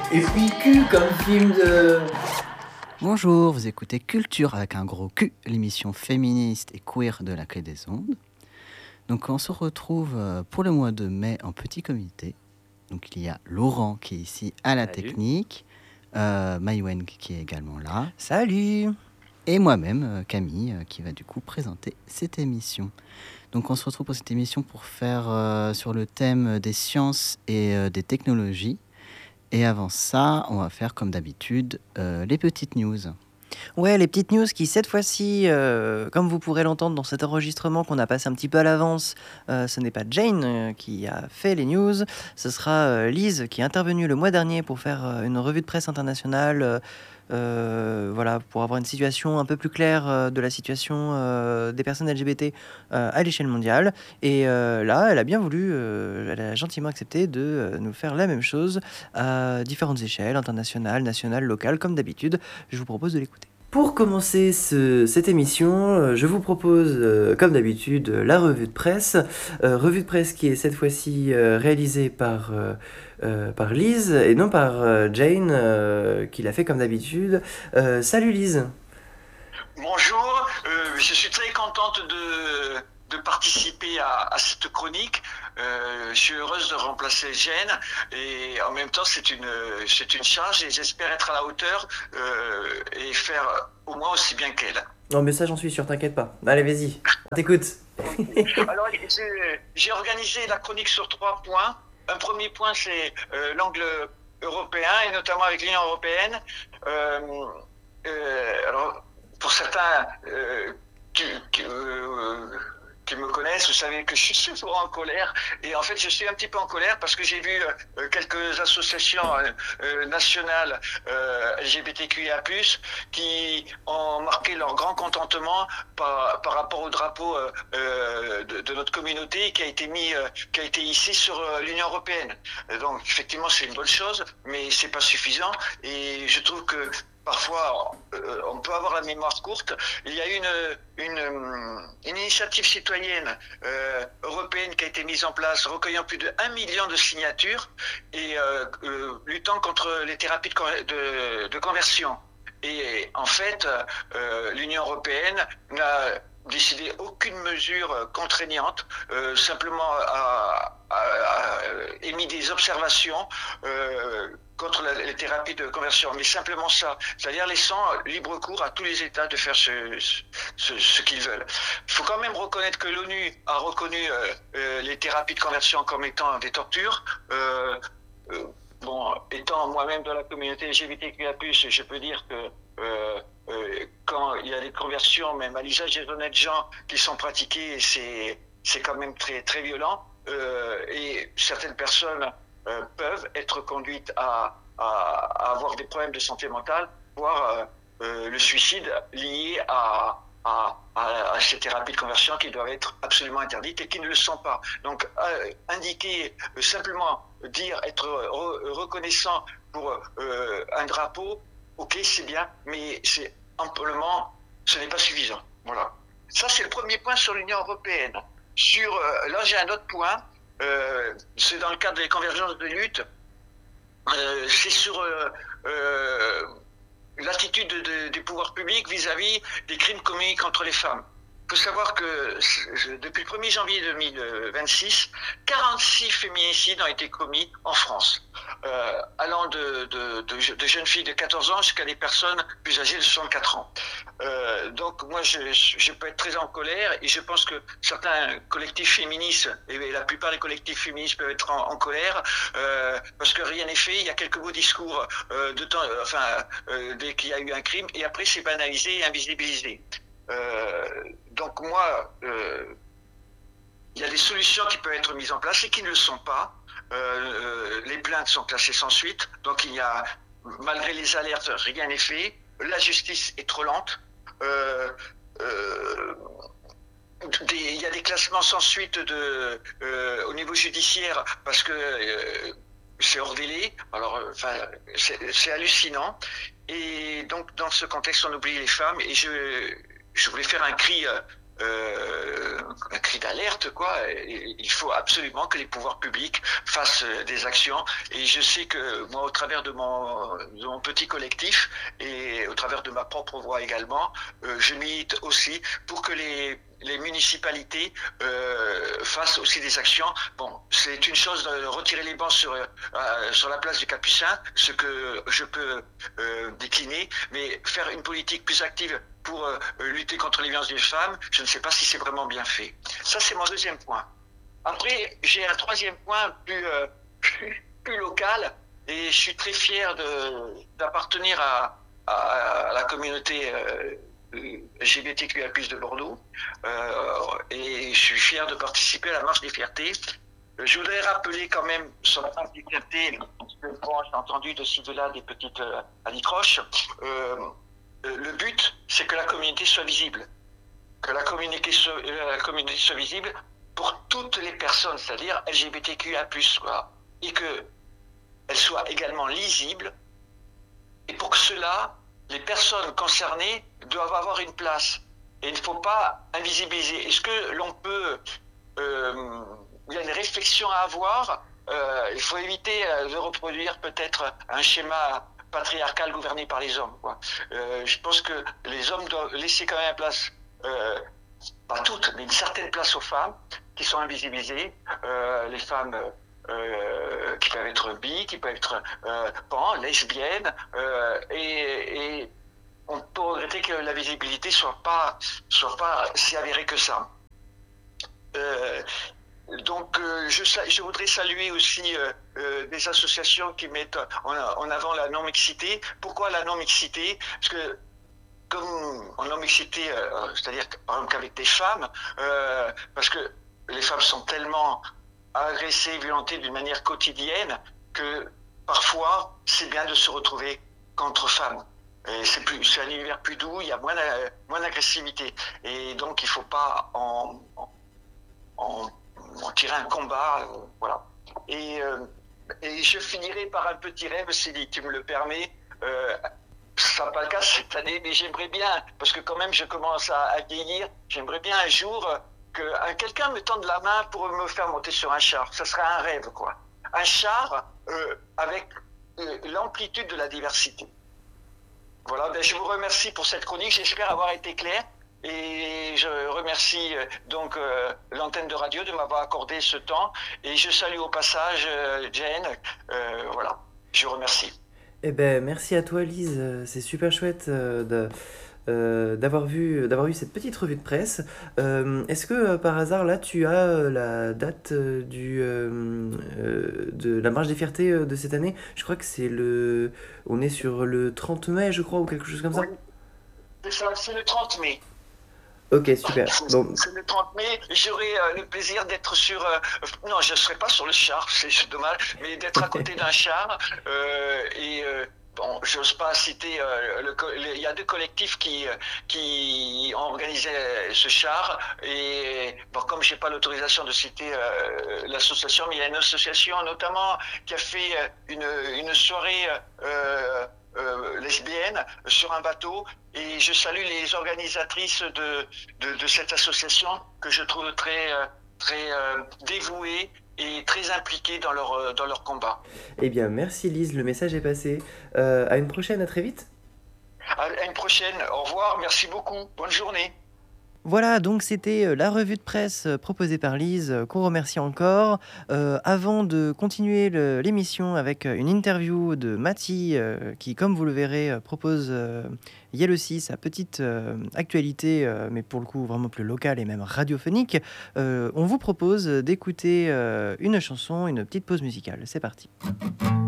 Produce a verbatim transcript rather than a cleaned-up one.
Et puis Q comme film de... Bonjour, vous écoutez Culture avec un gros Q, l'émission féministe et queer de la Clé des Ondes. Donc on se retrouve pour le mois de mai en petit comité. Donc il y a Laurent qui est ici à la Salut. technique, euh, Maïwen qui est également là. Salut. Et moi-même, Camille, qui va du coup présenter cette émission. Donc on se retrouve pour cette émission pour faire euh, sur le thème des sciences et euh, des technologies. Et avant ça, on va faire comme d'habitude euh, les petites news. Ouais, les petites news qui, cette fois-ci, euh, comme vous pourrez l'entendre dans cet enregistrement qu'on a passé un petit peu à l'avance, euh, ce n'est pas Jane euh, qui a fait les news, ce sera euh, Lise qui est intervenue le mois dernier pour faire euh, une revue de presse internationale, euh, euh, voilà, pour avoir une situation un peu plus claire euh, de la situation euh, des personnes L G B T euh, à l'échelle mondiale. Et euh, là, elle a bien voulu, euh, elle a gentiment accepté de euh, nous faire la même chose à différentes échelles, internationales, nationales, locales, comme d'habitude. Je vous propose de l'écouter. Pour commencer ce, cette émission, euh, je vous propose, euh, comme d'habitude, euh, la revue de presse. Euh, revue de presse qui est cette fois-ci euh, réalisée par, euh, euh, par Lise et non par euh, Jane, euh, qui l'a fait comme d'habitude. Euh, salut Lise. Bonjour, euh, je suis très contente de, de participer à, à cette chronique. Euh, je suis heureuse de remplacer Jane et en même temps c'est une, c'est une charge et j'espère être à la hauteur euh, et faire au moins aussi bien qu'elle. Non mais ça j'en suis sûr, t'inquiète pas. Allez vas-y, on t'écoute. Alors j'ai, j'ai organisé la chronique sur trois points. Un premier point c'est euh, l'angle européen et notamment avec l'Union européenne. Euh, euh, alors pour certains euh, qui, qui, euh, qui me connaissent, vous savez que je suis souvent en colère. Et en fait, je suis un petit peu en colère parce que j'ai vu euh, quelques associations euh, nationales euh, L G B T Q I A plus, qui ont marqué leur grand contentement par, par rapport au drapeau euh, de, de notre communauté qui a été mis, euh, qui a été hissé sur euh, l'Union européenne. Donc, effectivement, c'est une bonne chose, mais c'est pas suffisant. Et je trouve que parfois, euh, on peut avoir la mémoire courte. Il y a une, une, une initiative citoyenne euh, européenne qui a été mise en place, recueillant plus de un million de signatures et euh, euh, luttant contre les thérapies de, de, de conversion. Et en fait, euh, l'Union européenne n'a décidé aucune mesure contraignante, euh, simplement a, a, a émis des observations euh, contre la, les thérapies de conversion, mais simplement ça, c'est-à-dire laissant libre cours à tous les États de faire ce, ce, ce qu'ils veulent. Il faut quand même reconnaître que l'ONU a reconnu euh, euh, les thérapies de conversion comme étant des tortures. Euh, euh, bon, étant moi-même dans la communauté L G B T Q I A plus, je peux dire que euh, euh, quand il y a des conversions, même à l'usage des honnêtes gens qui sont pratiquées, c'est, c'est quand même très, très violent. Euh, et certaines personnes Euh, peuvent être conduites à, à, à avoir des problèmes de santé mentale, voire euh, euh, le suicide lié à, à, à, à ces thérapies de conversion qui doivent être absolument interdites et qui ne le sont pas. Donc euh, indiquer, euh, simplement dire, être re- reconnaissant pour euh, un drapeau, ok c'est bien, mais c'est amplement, ce n'est pas suffisant. Voilà. Ça c'est le premier point sur l'Union européenne. Sur, euh, là j'ai un autre point. Euh, c'est dans le cadre des convergences de lutte, euh, c'est sur euh, euh, l'attitude de, de, des pouvoirs publics vis-à-vis des crimes commis contre les femmes. Il faut savoir que depuis le premier janvier deux mille vingt-six, quarante-six féminicides ont été commis en France, euh, allant de, de, de, de jeunes filles de quatorze ans jusqu'à des personnes plus âgées de soixante-quatre ans. Euh, donc moi, je, je peux être très en colère et je pense que certains collectifs féministes, et la plupart des collectifs féministes peuvent être en, en colère, euh, parce que rien n'est fait, il y a quelques beaux discours euh, de temps, enfin, euh, dès qu'il y a eu un crime, et après c'est banalisé et invisibilisé. Euh, donc moi, euh, il y a des solutions qui peuvent être mises en place et qui ne le sont pas. Euh, les plaintes sont classées sans suite, donc il y a, malgré les alertes, rien n'est fait. La justice est trop lente. Euh, euh, des, il y a des classements sans suite de, euh, au niveau judiciaire parce que euh, c'est hors délai. Alors, enfin, c'est, c'est hallucinant. Et donc, dans ce contexte, on oublie les femmes. Et je Je voulais faire un cri euh, un cri d'alerte, quoi. Et il faut absolument que les pouvoirs publics fassent des actions. Et je sais que moi, au travers de mon, de mon petit collectif et au travers de ma propre voix également, euh, je milite aussi pour que les les municipalités euh, fassent aussi des actions. Bon, c'est une chose de retirer les bancs sur, euh, sur la place du Capucin, ce que je peux euh, décliner, mais faire une politique plus active pour euh, lutter contre les violences des femmes, je ne sais pas si c'est vraiment bien fait. Ça, c'est mon deuxième point. Après, j'ai un troisième point plus, euh, plus, plus local, et je suis très fier de, d'appartenir à, à, à la communauté euh, L G B T Q I A plus, de Bordeaux, euh, et je suis fier de participer à la marche des fiertés. Je voudrais rappeler quand même sur la marche des fiertés, bon, j'ai entendu de ci de là des petites euh, anicroches. Euh, le but, c'est que la communauté soit visible, que la communauté soit, euh, la communauté soit visible pour toutes les personnes, c'est-à-dire L G B T Q I A plus, quoi, et que elle soit également lisible. Et pour que cela, les personnes concernées doivent avoir une place. Et il ne faut pas invisibiliser. Est-ce que l'on peut... Euh, il y a une réflexion à avoir. Euh, il faut éviter de reproduire peut-être un schéma patriarcal gouverné par les hommes, quoi. Euh, je pense que les hommes doivent laisser quand même la place, euh, pas toutes, mais une certaine place aux femmes qui sont invisibilisées. Euh, les femmes... Euh, qui peuvent être bi, qui peuvent être euh, pan, lesbiennes, euh, et, et on peut regretter que la visibilité soit pas soit pas si avérée que ça. Euh, donc euh, je, je voudrais saluer aussi euh, euh, des associations qui mettent en, en avant la non-mixité. Pourquoi la non-mixité? Parce que comme en non-mixité, euh, c'est-à-dire par exemple qu'avec des femmes, euh, parce que les femmes sont tellement agressées, violentées d'une manière quotidienne, que parfois c'est bien de se retrouver qu'entre femmes. Et c'est plus, c'est un univers plus doux, il y a moins, moins d'agressivité. Et donc il ne faut pas en, en, en tirer un combat. Euh, voilà. Et, euh, et je finirai par un petit rêve, si tu me le permets. Euh, ce ne sera pas le cas cette année, mais j'aimerais bien, parce que quand même je commence à, à vieillir, j'aimerais bien un jour que euh, quelqu'un me tende la main pour me faire monter sur un char. Ça serait un rêve, quoi. Un char euh, avec euh, l'amplitude de la diversité. Voilà, ben je vous remercie pour cette chronique, j'espère avoir été clair. Et je remercie euh, donc euh, l'antenne de radio de m'avoir accordé ce temps. Et je salue au passage euh, Jane. Euh, voilà, je vous remercie. Eh ben, merci à toi, Lise. C'est super chouette euh, de... Euh, d'avoir vu, d'avoir eu cette petite revue de presse. Euh, est-ce que euh, par hasard là tu as euh, la date euh, du, euh, euh, de la marche des fiertés euh, de cette année? Je crois que c'est le... On est sur le trente mai, je crois, ou quelque chose comme ça. Oui, c'est ça, c'est le trente mai. Ok, super. Bon. C'est le trente mai, j'aurai euh, le plaisir d'être sur... Euh, non, je ne serai pas sur le char, c'est dommage, mais d'être à côté d'un char euh, et... Euh, Bon, j'ose pas citer, euh, le, le, il y a deux collectifs qui, qui ont organisé ce char, et bon, comme j'ai pas l'autorisation de citer euh, l'association, mais il y a une association notamment qui a fait une, une soirée euh, euh, lesbienne sur un bateau, et je salue les organisatrices de, de, de cette association que je trouve très, très euh, dévouée et très impliqués dans leur, dans leur combat. Eh bien, merci Lise, le message est passé. Euh, à une prochaine, à très vite. À une prochaine, au revoir, merci beaucoup, bonne journée. Voilà, donc c'était la revue de presse proposée par Lise, qu'on remercie encore. Euh, avant de continuer le, l'émission avec une interview de Mathie, euh, qui, comme vous le verrez, propose euh, Yel aussi sa petite euh, actualité, euh, mais pour le coup vraiment plus locale et même radiophonique, euh, on vous propose d'écouter euh, une chanson, une petite pause musicale. C'est parti.